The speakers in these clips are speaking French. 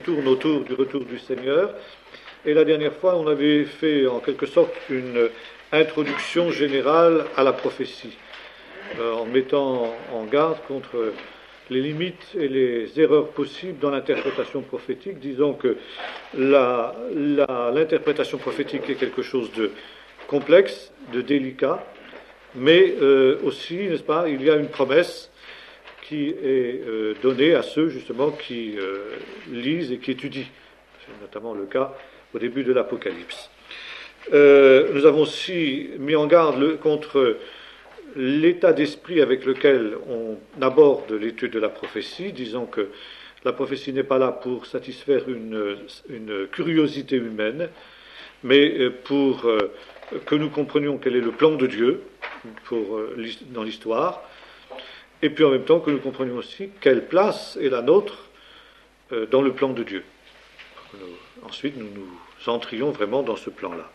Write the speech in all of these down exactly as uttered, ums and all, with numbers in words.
tourne autour du retour du Seigneur. Et la dernière fois, on avait fait en quelque sorte une introduction générale à la prophétie, euh, en mettant en garde contre les limites et les erreurs possibles dans l'interprétation prophétique. Disons que la, la, l'interprétation prophétique est quelque chose de complexe, de délicat, mais euh, aussi, n'est-ce pas, il y a une promesse qui est euh, donnée à ceux justement qui euh, lisent et qui étudient. C'est notamment le cas au début de l'Apocalypse. Euh, nous avons aussi mis en garde le, contre l'état d'esprit avec lequel on aborde l'étude de la prophétie, disons que la prophétie n'est pas là pour satisfaire une, une curiosité humaine, mais pour euh, que nous comprenions quel est le plan de Dieu pour, euh, dans l'histoire, et puis en même temps que nous comprenions aussi quelle place est la nôtre euh, dans le plan de Dieu. Nous, ensuite, nous nous entrions vraiment dans ce plan-là.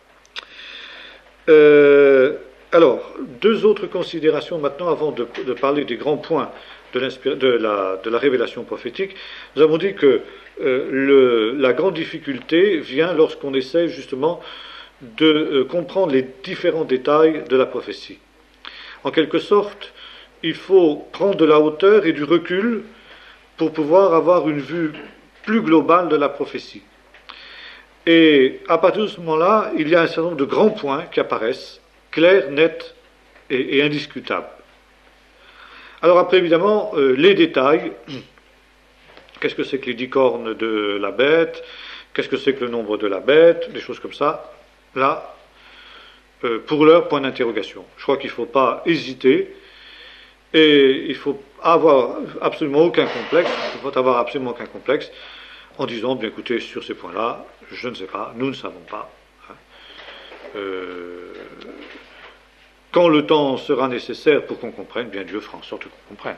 Euh, alors, deux autres considérations maintenant avant de, de parler des grands points de, de, la, de la révélation prophétique. Nous avons dit que euh, le, la grande difficulté vient lorsqu'on essaie justement de euh, comprendre les différents détails de la prophétie. En quelque sorte, il faut prendre de la hauteur et du recul pour pouvoir avoir une vue plus globale de la prophétie. Et à partir de ce moment-là, il y a un certain nombre de grands points qui apparaissent, clairs, nets et, et indiscutables. Alors après, évidemment, euh, les détails, qu'est-ce que c'est que les dix cornes de la bête, qu'est-ce que c'est que le nombre de la bête, des choses comme ça, là, euh, pour l'heure, point d'interrogation. Je crois qu'il ne faut pas hésiter, et il ne faut avoir absolument aucun complexe, il faut avoir absolument aucun complexe, en disant, bien écoutez, sur ces points-là, je ne sais pas, nous ne savons pas. Hein. Euh, quand le temps sera nécessaire pour qu'on comprenne, bien Dieu fera en sorte qu'on comprenne.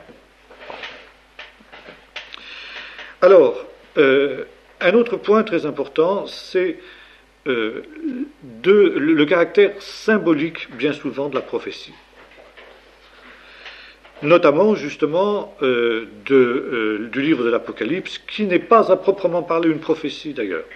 Alors, euh, un autre point très important, c'est euh, de, le, le caractère symbolique, bien souvent, de la prophétie. Notamment, justement, euh, de, euh, du livre de l'Apocalypse, qui n'est pas à proprement parler une prophétie, d'ailleurs.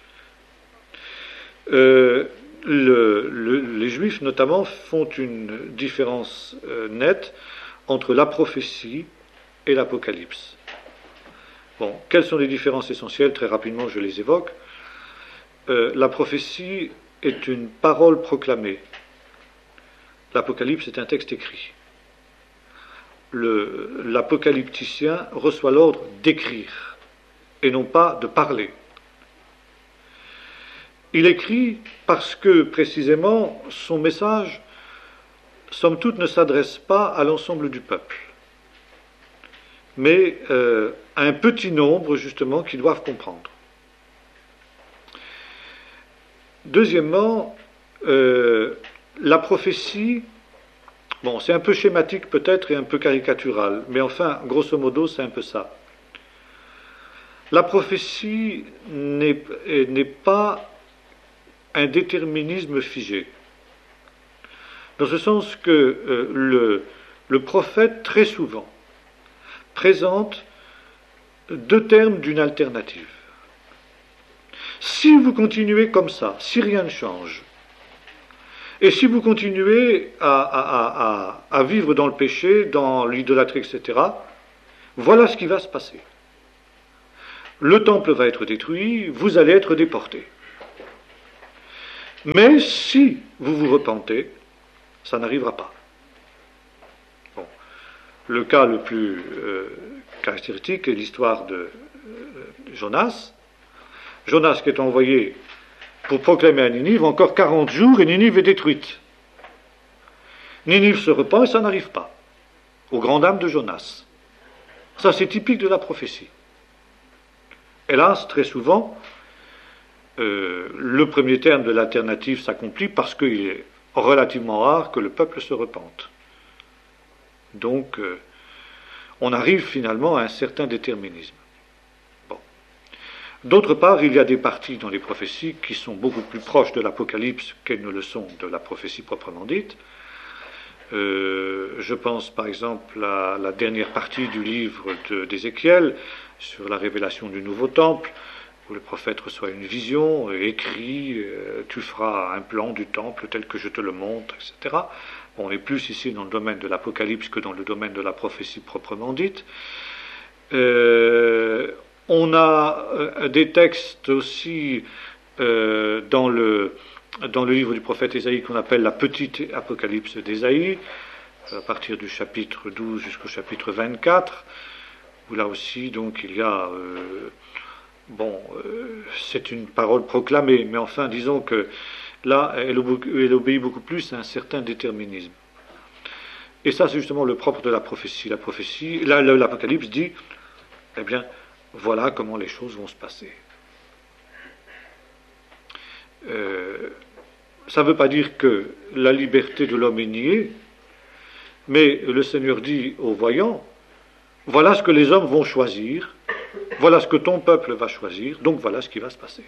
Euh, le, le, les Juifs, notamment, font une différence euh, nette entre la prophétie et l'Apocalypse. Bon, quelles sont les différences essentielles? Très rapidement, je les évoque. Euh, la prophétie est une parole proclamée. L'Apocalypse est un texte écrit. Le, l'apocalypticien reçoit l'ordre d'écrire et non pas de parler. Il écrit parce que, précisément, son message, somme toute, ne s'adresse pas à l'ensemble du peuple, mais euh, à un petit nombre, justement, qui doivent comprendre. Deuxièmement, euh, la prophétie, bon, c'est un peu schématique peut-être et un peu caricatural, mais enfin, grosso modo, c'est un peu ça. La prophétie n'est, n'est pas un déterminisme figé, dans ce sens que euh, le, le prophète, très souvent, présente deux termes d'une alternative. Si vous continuez comme ça, si rien ne change, et si vous continuez à, à, à, à vivre dans le péché, dans l'idolâtrie, et cetera, voilà ce qui va se passer. Le temple va être détruit, vous allez être déportés. Mais si vous vous repentez, ça n'arrivera pas. Bon. Le cas le plus euh, caractéristique est l'histoire de euh, Jonas. Jonas qui est envoyé pour proclamer à Ninive encore quarante jours et Ninive est détruite. Ninive se repent et ça n'arrive pas. Aux grandes dames de Jonas. Ça, c'est typique de la prophétie. Hélas, très souvent, euh, le premier terme de l'alternative s'accomplit parce qu'il est relativement rare que le peuple se repente. Donc, euh, on arrive finalement à un certain déterminisme. Bon. D'autre part, il y a des parties dans les prophéties qui sont beaucoup plus proches de l'Apocalypse qu'elles ne le sont de la prophétie proprement dite. Euh, je pense par exemple à la dernière partie du livre de, d'Ézéchiel sur la révélation du nouveau temple, où le prophète reçoit une vision, euh, écrit, euh, tu feras un plan du temple tel que je te le montre, et cetera. Bon, on est plus ici dans le domaine de l'Apocalypse que dans le domaine de la prophétie proprement dite. Euh, on a euh, des textes aussi euh, dans, le, dans le livre du prophète Ésaïe qu'on appelle la petite Apocalypse d'Ésaïe, à partir du chapitre douze jusqu'au chapitre vingt-quatre, où là aussi, donc, il y a... Euh, bon, euh, c'est une parole proclamée, mais enfin, disons que là, elle, elle obéit beaucoup plus à un certain déterminisme. Et ça, c'est justement le propre de la prophétie. La prophétie, là, l'Apocalypse dit, eh bien, voilà comment les choses vont se passer. Euh, ça ne veut pas dire que la liberté de l'homme est niée, mais le Seigneur dit aux voyants, voilà ce que les hommes vont choisir, voilà ce que ton peuple va choisir, donc voilà ce qui va se passer.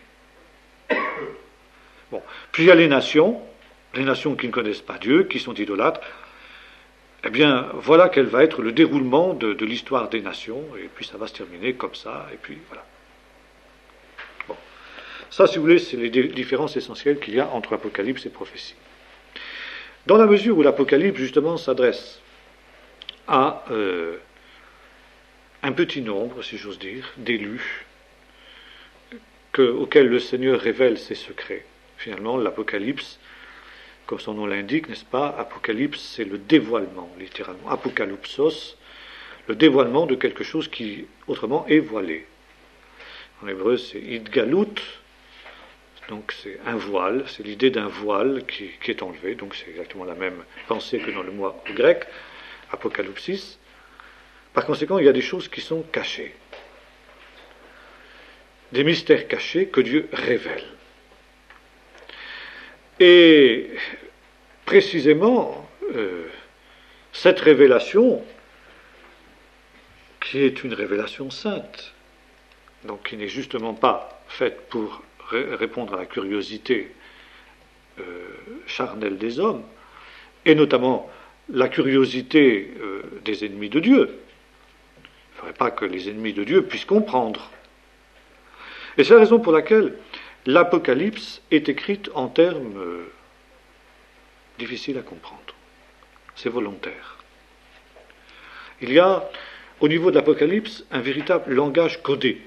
Bon. Puis il y a les nations, les nations qui ne connaissent pas Dieu, qui sont idolâtres. Eh bien, voilà quel va être le déroulement de, de l'histoire des nations, et puis ça va se terminer comme ça, et puis voilà. Bon. Ça, si vous voulez, c'est les différences essentielles qu'il y a entre Apocalypse et prophétie. Dans la mesure où l'Apocalypse, justement, s'adresse à euh, un petit nombre, si j'ose dire, d'élus, que, auxquels le Seigneur révèle ses secrets. Finalement, l'Apocalypse, comme son nom l'indique, n'est-ce pas, Apocalypse, c'est le dévoilement, littéralement. Apocalypsos, le dévoilement de quelque chose qui, autrement, est voilé. En hébreu, c'est idgalut, donc c'est un voile, c'est l'idée d'un voile qui, qui est enlevé, donc c'est exactement la même pensée que dans le mot grec, apocalypsis. Par conséquent, il y a des choses qui sont cachées, des mystères cachés que Dieu révèle. Et précisément, euh, cette révélation, qui est une révélation sainte, donc qui n'est justement pas faite pour ré- répondre à la curiosité euh, charnelle des hommes, et notamment la curiosité euh, des ennemis de Dieu. Il ne faudrait pas que les ennemis de Dieu puissent comprendre. Et c'est la raison pour laquelle l'Apocalypse est écrite en termes euh, difficiles à comprendre. C'est volontaire. Il y a, au niveau de l'Apocalypse, un véritable langage codé.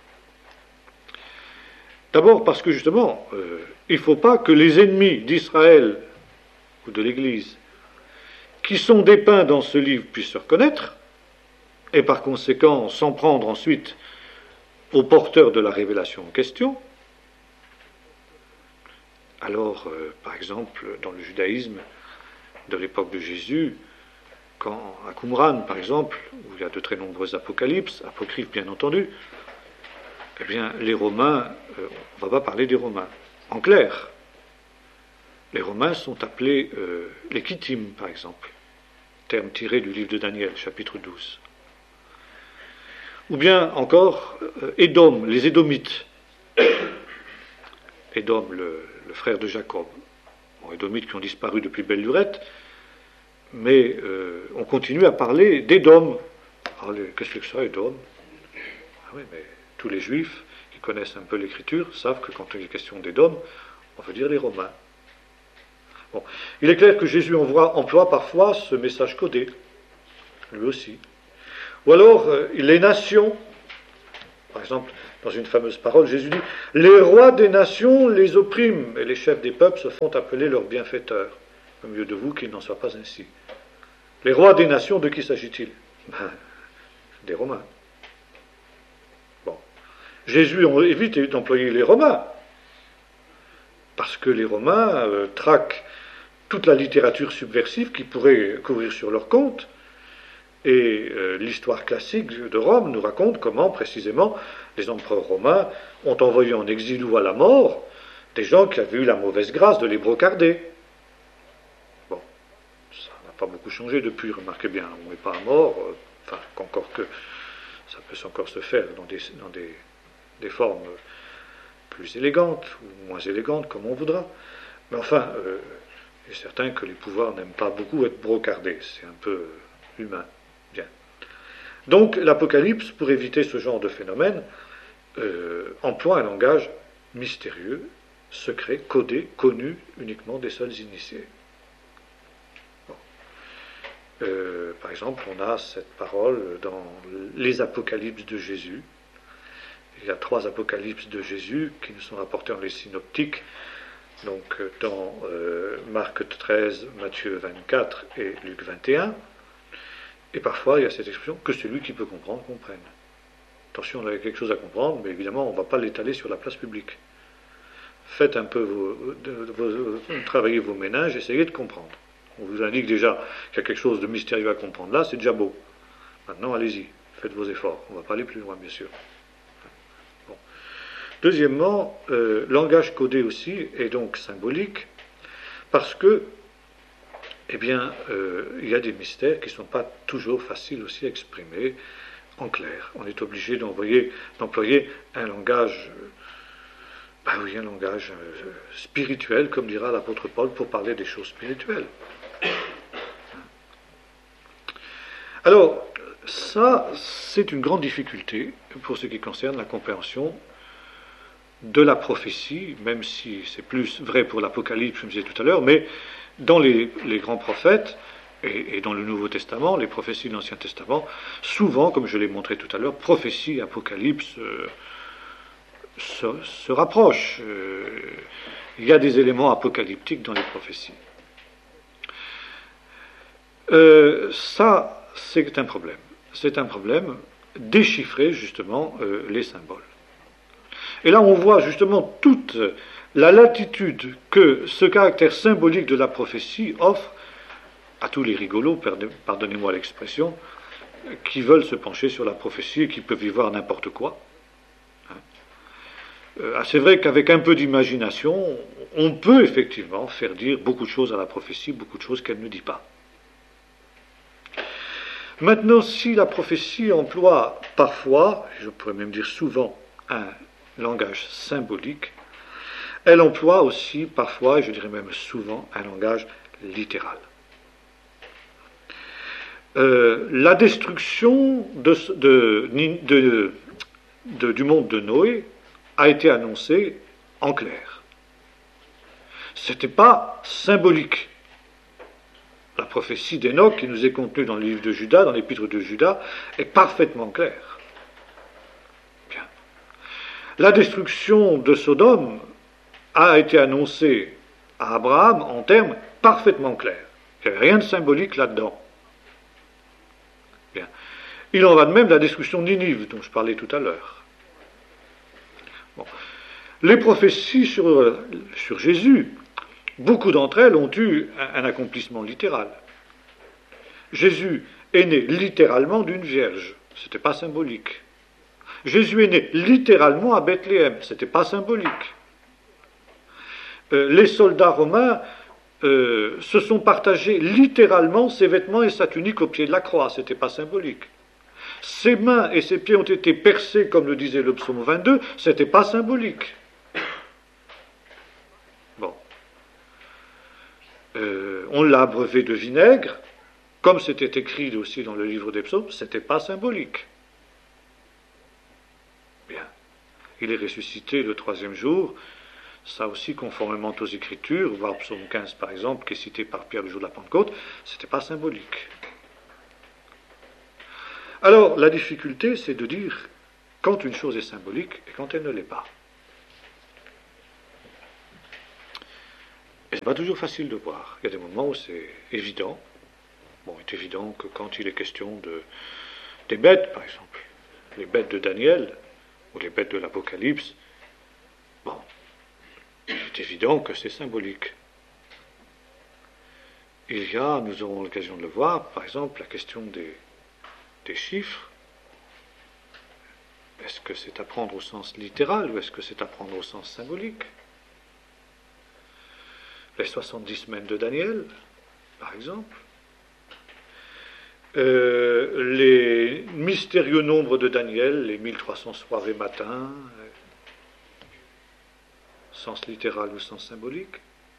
D'abord parce que, justement, euh, il ne faut pas que les ennemis d'Israël ou de l'Église qui sont dépeints dans ce livre puissent se reconnaître, et par conséquent s'en prendre ensuite aux porteurs de la révélation en question. Alors, euh, par exemple, dans le judaïsme de l'époque de Jésus, quand à Qumran, par exemple, où il y a de très nombreuses apocalypses, apocryphes bien entendu, eh bien, les Romains, euh, on ne va pas parler des Romains. En clair, les Romains sont appelés euh, les Kittim, par exemple, terme tiré du livre de Daniel, chapitre douze. Ou bien encore, euh, Édom, les Édomites. Édom, le, le frère de Jacob. Bon, Édomites qui ont disparu depuis belle lurette, mais euh, on continue à parler d'Édom. Alors, qu'est-ce que c'est, Édom? Ah oui, mais tous les Juifs qui connaissent un peu l'Écriture savent que quand il est question d'Édom, on veut dire les Romains. Bon. Il est clair que Jésus envoie, emploie parfois ce message codé, lui aussi. Ou alors, euh, les nations, par exemple, dans une fameuse parole, Jésus dit « Les rois des nations les oppriment, et les chefs des peuples se font appeler leurs bienfaiteurs. Au milieu de vous qu'il n'en soit pas ainsi. » Les rois des nations, de qui s'agit-il? Ben, des Romains. Bon. Jésus évite d'employer les Romains, parce que les Romains euh, traquent toute la littérature subversive qui pourrait courir sur leur compte. Et euh, l'histoire classique de Rome nous raconte comment, précisément, les empereurs romains ont envoyé en exil ou à la mort des gens qui avaient eu la mauvaise grâce de les brocarder. Bon, ça n'a pas beaucoup changé depuis, remarquez bien, on n'est pas à mort, euh, enfin, encore que ça peut encore se faire dans des, dans des, des formes plus élégantes ou moins élégantes, comme on voudra. Mais enfin, euh, il est certain que les pouvoirs n'aiment pas beaucoup être brocardés, c'est un peu humain. Bien. Donc l'Apocalypse, pour éviter ce genre de phénomène, euh, emploient un langage mystérieux, secret, codé, connu uniquement des seuls initiés. Bon. Euh, par exemple, on a cette parole dans les apocalypses de Jésus. Il y a trois apocalypses de Jésus qui nous sont rapportés dans les synoptiques, donc dans euh, Marc treize, Matthieu vingt-quatre et Luc vingt et un. Et parfois, il y a cette expression que celui qui peut comprendre, comprenne. Attention, on a quelque chose à comprendre, mais évidemment, on ne va pas l'étaler sur la place publique. Faites un peu vos, vos, travaillez vos méninges, essayez de comprendre. On vous indique déjà qu'il y a quelque chose de mystérieux à comprendre là, c'est déjà beau. Maintenant, allez-y, faites vos efforts. On ne va pas aller plus loin, bien sûr. Bon. Deuxièmement, euh, langage codé aussi, et donc symbolique, parce que, eh bien, euh, il y a des mystères qui ne sont pas toujours faciles aussi à exprimer en clair. On est obligé d'envoyer, d'employer un langage, euh, bah oui, un langage euh, spirituel, comme dira l'apôtre Paul, pour parler des choses spirituelles. Alors, ça, c'est une grande difficulté pour ce qui concerne la compréhension de la prophétie, même si c'est plus vrai pour l'Apocalypse, comme je disais tout à l'heure, mais dans les, les grands prophètes, et, et dans le Nouveau Testament, les prophéties de l'Ancien Testament, souvent, comme je l'ai montré tout à l'heure, prophétie et Apocalypse euh, se, se rapprochent. Euh, il y a des éléments apocalyptiques dans les prophéties. Euh, ça, c'est un problème. C'est un problème, déchiffrer justement euh, les symboles. Et là, on voit justement toute la latitude que ce caractère symbolique de la prophétie offre à tous les rigolos, pardonnez-moi l'expression, qui veulent se pencher sur la prophétie et qui peuvent y voir n'importe quoi. Euh, c'est vrai qu'avec un peu d'imagination, on peut effectivement faire dire beaucoup de choses à la prophétie, beaucoup de choses qu'elle ne dit pas. Maintenant, si la prophétie emploie parfois, je pourrais même dire souvent, un langage symbolique, elle emploie aussi parfois, et je dirais même souvent, un langage littéral. Euh, la destruction de, de, de, de, du monde de Noé a été annoncée en clair. Ce n'était pas symbolique. La prophétie d'Enoch, qui nous est contenue dans le livre de Judas, dans l'épître de Judas, est parfaitement claire. Bien. La destruction de Sodome a été annoncée à Abraham en termes parfaitement clairs. Il n'y avait rien de symbolique là-dedans. Bien. Il en va de même de la destruction de Ninive, dont je parlais tout à l'heure. Bon. Les prophéties sur, sur Jésus, beaucoup d'entre elles ont eu un, un accomplissement littéral. Jésus est né littéralement d'une vierge, ce n'était pas symbolique. Jésus est né littéralement à Bethléem, ce n'était pas symbolique. Euh, les soldats romains euh, se sont partagés littéralement ses vêtements et sa tunique au pied de la croix, ce n'était pas symbolique. Ses mains et ses pieds ont été percés, comme le disait le psaume vingt-deux, ce n'était pas symbolique. Bon. Euh, on l'a abreuvé de vinaigre, comme c'était écrit aussi dans le livre des psaumes, ce n'était pas symbolique. Bien. Il est ressuscité le troisième jour, ça aussi conformément aux Écritures, voir psaume quinze par exemple, qui est cité par Pierre le jour de la Pentecôte, ce n'était pas symbolique. Alors, la difficulté, c'est de dire quand une chose est symbolique et quand elle ne l'est pas. Et ce n'est pas toujours facile de voir. Il y a des moments où c'est évident. Bon, il est évident que quand il est question de, des bêtes, par exemple, les bêtes de Daniel, ou les bêtes de l'Apocalypse, bon, c'est évident que c'est symbolique. Il y a, nous aurons l'occasion de le voir, par exemple, la question des, des chiffres. Est-ce que c'est à prendre au sens littéral ou est-ce que c'est à prendre au sens symbolique? Les soixante-dix semaines de Daniel, par exemple. Euh, les mystérieux nombres de Daniel, les mille trois cents soirs et matins, euh, sens littéral ou sens symbolique.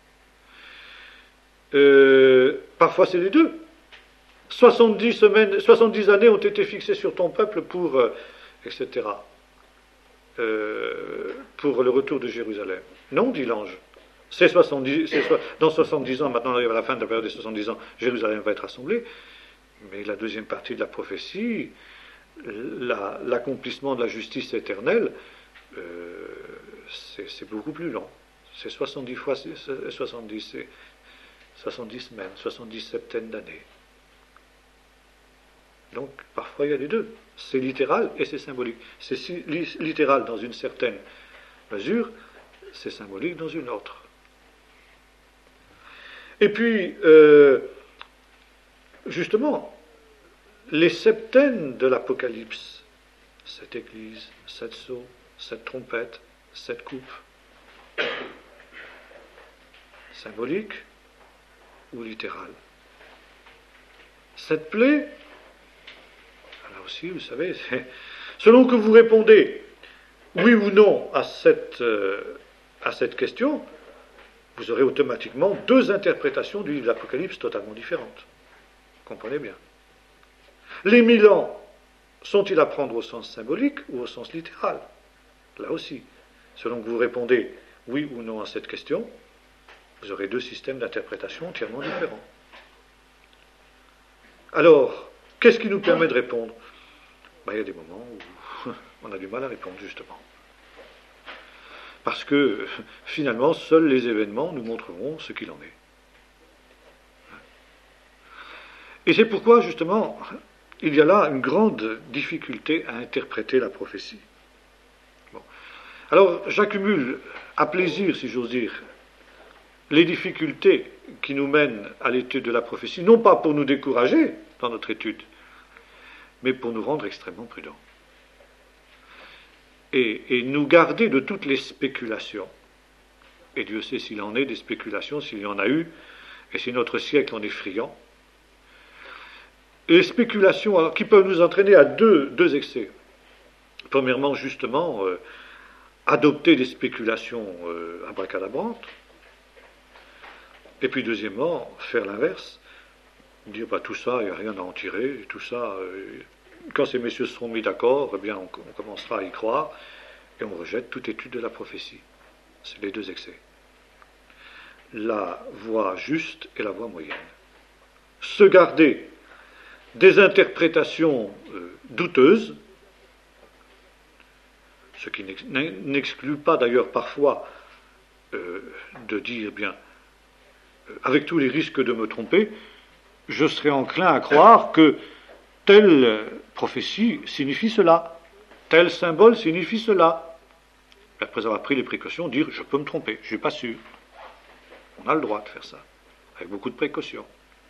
Euh, parfois c'est les deux. soixante-dix semaines, soixante-dix années ont été fixées sur ton peuple pour, euh, et cetera. euh, pour le retour de Jérusalem. Non, dit l'ange. C'est soixante-dix, c'est so, dans soixante-dix ans, maintenant on arrive à la fin de la période des soixante-dix ans, Jérusalem va être rassemblée. Mais la deuxième partie de la prophétie, la, l'accomplissement de la justice éternelle, euh, c'est, c'est beaucoup plus long. C'est soixante-dix fois soixante-dix, c'est soixante-dix semaines, soixante-dix septaines d'années. Donc, parfois, il y a les deux. C'est littéral et c'est symbolique. C'est si, li, littéral dans une certaine mesure, c'est symbolique dans une autre. Et puis, euh, justement, les septaines de l'Apocalypse, sept églises, sept sceaux, sept trompettes, sept coupes, symbolique ou littéral. Sept plaies, là aussi, vous savez, selon que vous répondez oui ou non à cette, euh, à cette question, vous aurez automatiquement deux interprétations du livre de l'Apocalypse totalement différentes. Comprenez bien. Les mille ans sont-ils à prendre au sens symbolique ou au sens littéral? Là aussi, selon que vous répondez oui ou non à cette question, vous aurez deux systèmes d'interprétation entièrement différents. Alors, qu'est-ce qui nous permet de répondre? Ben, il y a des moments où on a du mal à répondre, justement. Parce que, finalement, seuls les événements nous montreront ce qu'il en est. Et c'est pourquoi, justement, il y a là une grande difficulté à interpréter la prophétie. Bon. Alors, j'accumule à plaisir, si j'ose dire, les difficultés qui nous mènent à l'étude de la prophétie, non pas pour nous décourager dans notre étude, mais pour nous rendre extrêmement prudents. Et, et nous garder de toutes les spéculations. Et Dieu sait s'il en est des spéculations, s'il y en a eu, et si notre siècle en est friand. Et les spéculations alors, qui peuvent nous entraîner à deux, deux excès. Premièrement, justement, euh, adopter des spéculations euh, abracadabrantes. Et puis deuxièmement, faire l'inverse. Dire, bah, tout ça, il n'y a rien à en tirer, tout ça, euh, quand ces messieurs seront mis d'accord, eh bien, on, on commencera à y croire, et on rejette toute étude de la prophétie. C'est les deux excès. La voie juste et la voie moyenne. Se garder des interprétations euh, douteuses, ce qui n'exclut pas d'ailleurs parfois euh, de dire, bien, euh, avec tous les risques de me tromper, je serais enclin à croire que telle prophétie signifie cela, tel symbole signifie cela. Après avoir pris les précautions, dire je peux me tromper, je ne suis pas sûr. On a le droit de faire ça, avec beaucoup de précautions.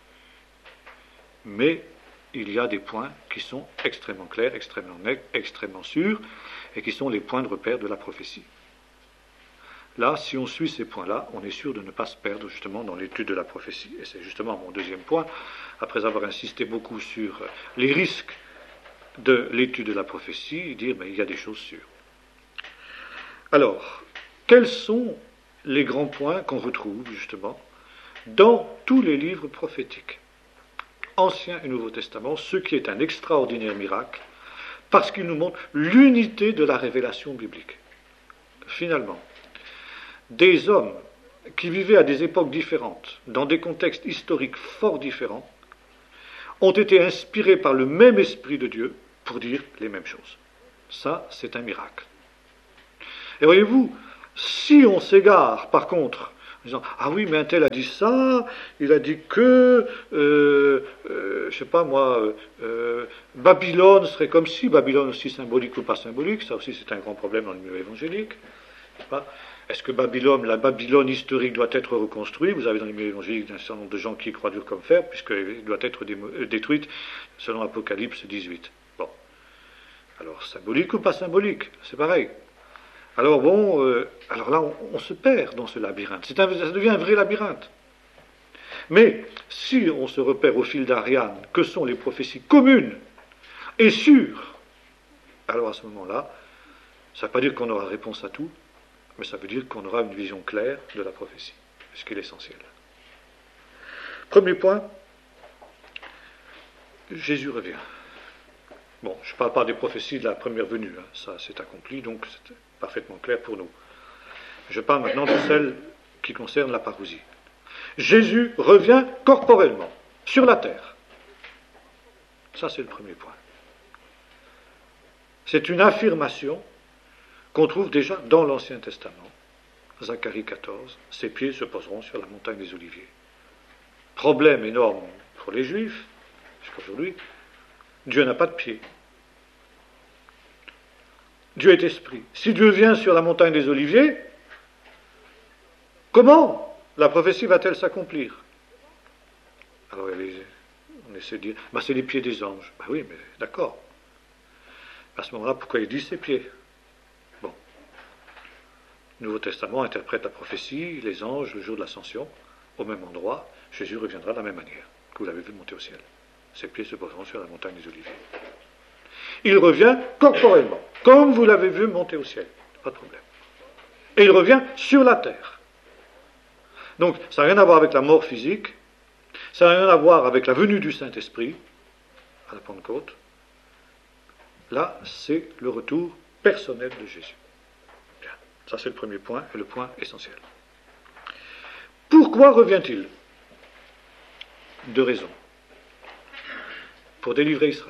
Mais il y a des points qui sont extrêmement clairs, extrêmement nets, extrêmement sûrs, et qui sont les points de repère de la prophétie. Là, si on suit ces points-là, on est sûr de ne pas se perdre justement dans l'étude de la prophétie. Et c'est justement mon deuxième point, après avoir insisté beaucoup sur les risques de l'étude de la prophétie, dire mais il y a des choses sûres. Alors, quels sont les grands points qu'on retrouve justement dans tous les livres prophétiques, Ancien et Nouveau Testament, ce qui est un extraordinaire miracle, parce qu'il nous montre l'unité de la révélation biblique. Finalement, des hommes qui vivaient à des époques différentes, dans des contextes historiques fort différents, ont été inspirés par le même Esprit de Dieu pour dire les mêmes choses. Ça, c'est un miracle. Et voyez-vous, si on s'égare, par contre, en disant « Ah oui, mais un tel a dit ça, il a dit que, euh, euh, je sais pas moi, euh, Babylone serait comme si, Babylone aussi symbolique ou pas symbolique, ça aussi c'est un grand problème dans le milieu évangélique, n'est-ce pas ? Est-ce que Babylone, la Babylone historique doit être reconstruite? Vous avez dans les milieux évangéliques un certain nombre de gens qui croient dur comme fer, puisqu'elle doit être détruite selon Apocalypse dix-huit. Bon. Alors, symbolique ou pas symbolique? C'est pareil. Alors bon, euh, alors là, on, on se perd dans ce labyrinthe. C'est un, ça devient un vrai labyrinthe. Mais si on se repère au fil d'Ariane, que sont les prophéties communes et sûres, alors à ce moment-là, ça ne veut pas dire qu'on aura réponse à tout, mais ça veut dire qu'on aura une vision claire de la prophétie, ce qui est l'essentiel. Premier point, Jésus revient. Bon, je ne parle pas des prophéties de la première venue, hein, ça c'est accompli, donc c'est parfaitement clair pour nous. Je parle maintenant de celles qui concernent la parousie. Jésus revient corporellement sur la terre. Ça c'est le premier point. C'est une affirmation qu'on trouve déjà dans l'Ancien Testament. Zacharie quatorze, ses pieds se poseront sur la montagne des Oliviers. Problème énorme pour les Juifs, jusqu'aujourd'hui, Dieu n'a pas de pieds. Dieu est esprit. Si Dieu vient sur la montagne des Oliviers, comment la prophétie va-t-elle s'accomplir? Alors on essaie de dire, bah, c'est les pieds des anges. Bah oui, mais d'accord. À ce moment-là, pourquoi il dit ses pieds? Bon. Le Nouveau Testament interprète la prophétie, les anges, le jour de l'ascension, au même endroit. Jésus reviendra de la même manière que vous l'avez vu monter au ciel. Ses pieds se poseront sur la montagne des Oliviers. Il revient corporellement, comme vous l'avez vu monter au ciel. Pas de problème. Et il revient sur la terre. Donc, ça n'a rien à voir avec la mort physique, ça n'a rien à voir avec la venue du Saint-Esprit, à la Pentecôte. Là, c'est le retour personnel de Jésus. Bien. Ça, c'est le premier point, et le point essentiel. Pourquoi revient-il? Deux raisons. Pour délivrer Israël.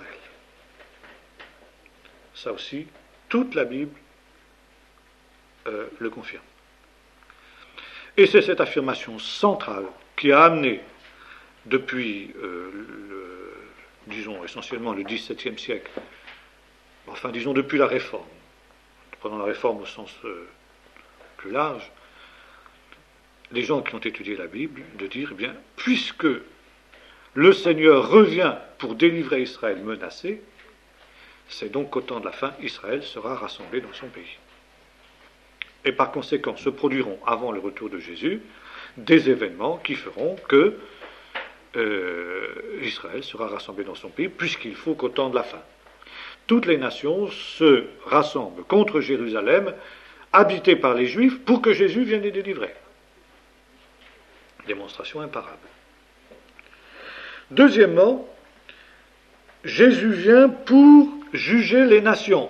Ça aussi, toute la Bible euh, le confirme. Et c'est cette affirmation centrale qui a amené, depuis, euh, le, disons, essentiellement le dix-septième siècle, enfin, disons, depuis la Réforme, prenons la Réforme au sens euh, plus large, les gens qui ont étudié la Bible, de dire, eh bien, puisque le Seigneur revient pour délivrer Israël menacé, c'est donc qu'au temps de la fin, Israël sera rassemblé dans son pays. Et par conséquent, se produiront, avant le retour de Jésus, des événements qui feront que euh, Israël sera rassemblé dans son pays, puisqu'il faut qu'au temps de la fin, toutes les nations se rassemblent contre Jérusalem, habitées par les Juifs, pour que Jésus vienne les délivrer. Démonstration imparable. Deuxièmement, Jésus vient pour juger les nations.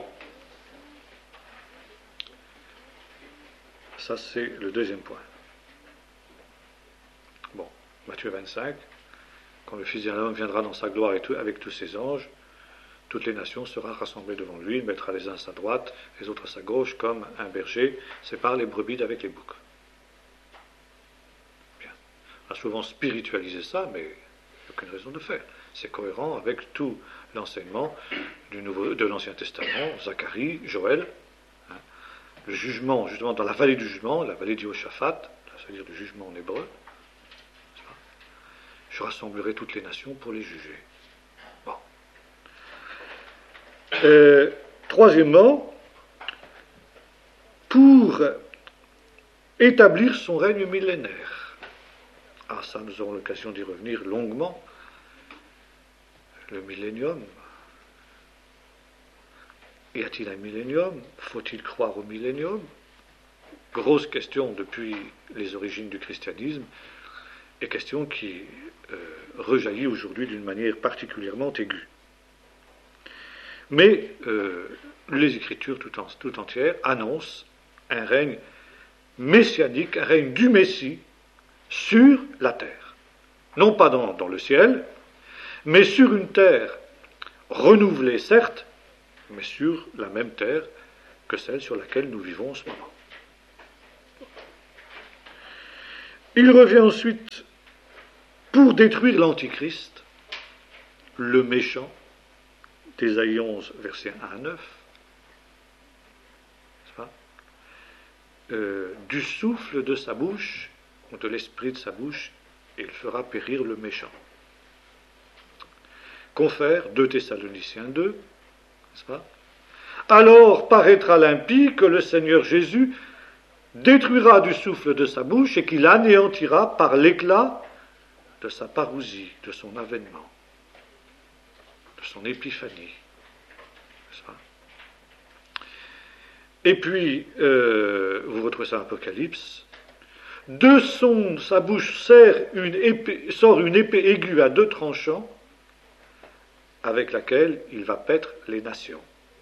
Ça, c'est le deuxième point. Bon, Matthieu vingt-cinq, quand le Fils de l'homme viendra dans sa gloire et tout, avec tous ses anges, toutes les nations seront rassemblées devant lui, il mettra les uns à sa droite, les autres à sa gauche, comme un berger sépare les brebis d'avec les boucs. Bien. On a souvent spiritualisé ça, mais il n'y a aucune raison de faire. C'est cohérent avec tout l'enseignement du Nouveau, de l'Ancien Testament, Zacharie, Joël, hein, le jugement, justement, dans la vallée du jugement, la vallée d'Iosaphat, c'est-à-dire du jugement en hébreu. Je rassemblerai toutes les nations pour les juger. Bon. Euh, troisièmement, pour établir son règne millénaire. Ah, ça, nous aurons l'occasion d'y revenir longuement. Le millénium. Y a-t-il un millénium? Faut-il croire au millénium? Grosse question depuis les origines du christianisme, et question qui euh, rejaillit aujourd'hui d'une manière particulièrement aiguë. Mais euh, les Écritures tout, en, tout entières annoncent un règne messianique, un règne du Messie sur la terre. Non pas dans, dans le ciel, mais sur une terre renouvelée, certes, mais sur la même terre que celle sur laquelle nous vivons en ce moment. Il revient ensuite pour détruire l'Antichrist, le méchant, d'Ésaïe onze, versets un à neuf, n'est-ce pas? Euh, du souffle de sa bouche, ou de l'esprit de sa bouche, il fera périr le méchant. Confère deux Thessaloniciens deux, n'est-ce pas? Alors paraîtra l'impie que le Seigneur Jésus détruira du souffle de sa bouche et qu'il anéantira par l'éclat de sa parousie, de son avènement, de son épiphanie. N'est-ce pas? Et puis, euh, vous retrouvez ça dans l'Apocalypse, de son, sa bouche sort une, épée, sort une épée aiguë à deux tranchants, avec laquelle il va paître les nations.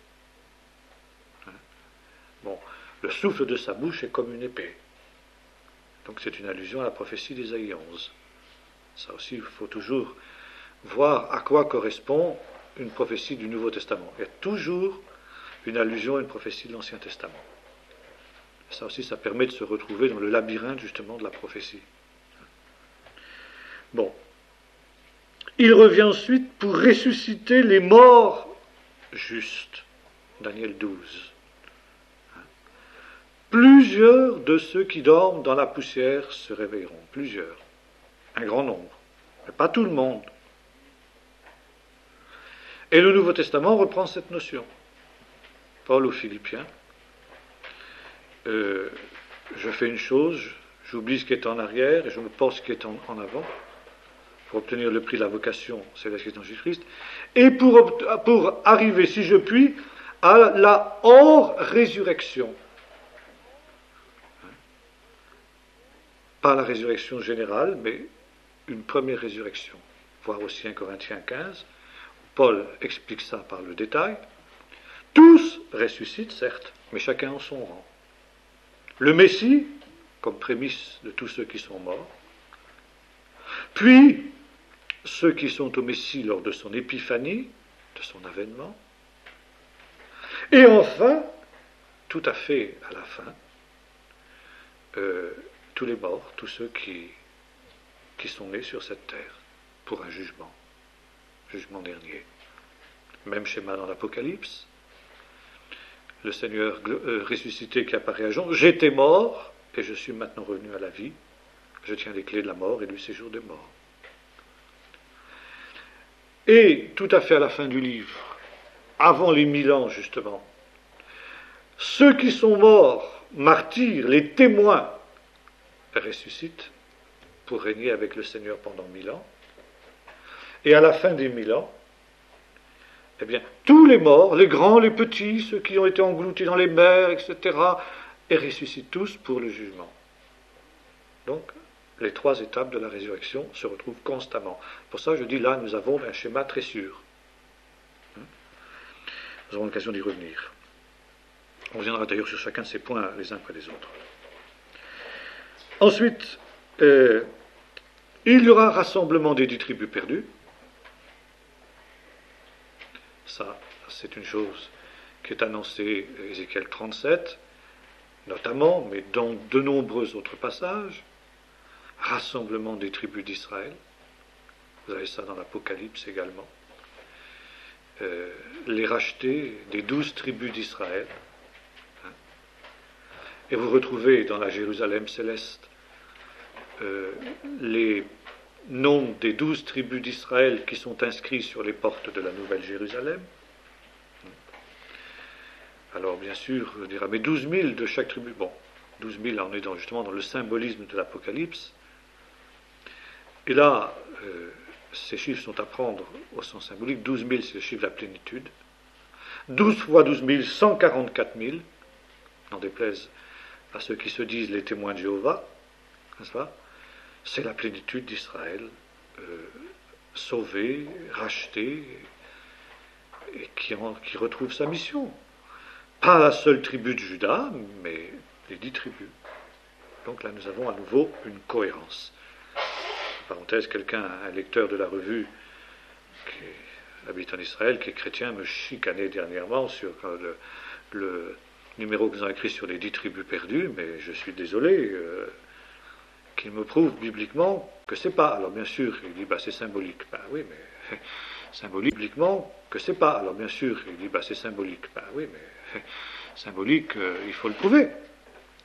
Bon, le souffle de sa bouche est comme une épée. Donc c'est une allusion à la prophétie d'Ésaïe onze. Ça aussi, il faut toujours voir à quoi correspond une prophétie du Nouveau Testament. Il y a toujours une allusion à une prophétie de l'Ancien Testament. Ça aussi, ça permet de se retrouver dans le labyrinthe justement de la prophétie. Bon. Il revient ensuite pour ressusciter les morts justes. Daniel douze. Plusieurs de ceux qui dorment dans la poussière se réveilleront. Plusieurs. Un grand nombre. Mais pas tout le monde. Et le Nouveau Testament reprend cette notion. Paul aux Philippiens. Euh, je fais une chose, j'oublie ce qui est en arrière et je me porte ce qui est en, en avant pour obtenir le prix de la vocation céleste en Jésus-Christ et pour, pour arriver, si je puis, à la hors-résurrection. Pas la résurrection générale, mais une première résurrection. Voir aussi un Corinthiens quinze, Paul explique ça par le détail. Tous ressuscitent, certes, mais chacun en son rang. Le Messie, comme prémisse de tous ceux qui sont morts, puis ceux qui sont au Messie lors de son épiphanie, de son avènement, et enfin, tout à fait à la fin, euh, tous les morts, tous ceux qui, qui sont nés sur cette terre, pour un jugement, jugement dernier. Même schéma dans l'Apocalypse, le Seigneur euh, ressuscité qui apparaît à Jean, j'étais mort et je suis maintenant revenu à la vie, je tiens les clés de la mort et du séjour des morts. Et tout à fait à la fin du livre, avant les mille ans justement, ceux qui sont morts, martyrs, les témoins, ressuscitent pour régner avec le Seigneur pendant mille ans. Et à la fin des mille ans, eh bien, tous les morts, les grands, les petits, ceux qui ont été engloutis dans les mers, et cetera, et ressuscitent tous pour le jugement. Donc, les trois étapes de la résurrection se retrouvent constamment. Pour ça, je dis là, nous avons un schéma très sûr. Nous aurons l'occasion d'y revenir. On reviendra d'ailleurs sur chacun de ces points les uns après les autres. Ensuite, euh, il y aura rassemblement des dix tribus perdues. Ça, c'est une chose qui est annoncée à Ézéchiel trente-sept, notamment, mais dans de nombreux autres passages. Rassemblement des tribus d'Israël. Vous avez ça dans l'Apocalypse également. Euh, les rachetés des douze tribus d'Israël. Hein. Et vous retrouvez dans la Jérusalem céleste euh, les noms des douze tribus d'Israël qui sont inscrits sur les portes de la Nouvelle Jérusalem. Alors bien sûr, je dirais, mais douze mille de chaque tribu. Bon, douze mille, là on est dans, justement dans le symbolisme de l'Apocalypse. Et là, euh, ces chiffres sont à prendre au sens symbolique. douze mille, c'est le chiffre de la plénitude. douze fois douze mille, cent quarante-quatre mille, n'en déplaise à ceux qui se disent les témoins de Jéhovah, n'est-ce pas? C'est la plénitude d'Israël, euh, sauvée, rachetée, et qui, en, qui retrouve sa mission. Pas la seule tribu de Juda, mais les dix tribus. Donc là, nous avons à nouveau une cohérence. Parenthèse, quelqu'un, un lecteur de la revue qui habite en Israël, qui est chrétien, me chicanait dernièrement sur le, le numéro que nous avons écrit sur les dix tribus perdues, mais je suis désolé euh, qu'il me prouve bibliquement que c'est pas. Alors bien sûr, il dit bah c'est symbolique. Ben oui, mais symbolique bibliquement que c'est pas. Alors bien sûr, il dit bah c'est symbolique. Ben oui, mais symbolique, euh, il faut le prouver.